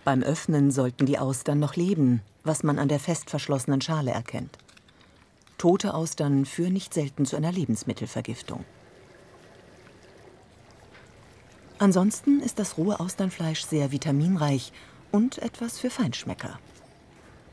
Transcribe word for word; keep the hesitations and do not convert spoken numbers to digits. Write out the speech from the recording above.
Beim Öffnen sollten die Austern noch leben, was man an der fest verschlossenen Schale erkennt. Tote Austern führen nicht selten zu einer Lebensmittelvergiftung. Ansonsten ist das rohe Austernfleisch sehr vitaminreich und etwas für Feinschmecker.